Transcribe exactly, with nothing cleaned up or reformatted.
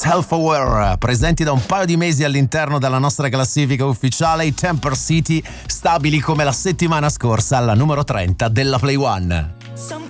Self-Aware, presenti da un paio di mesi all'interno della nostra classifica ufficiale, i Temper City, stabili come la settimana scorsa alla numero trenta della Play One. Some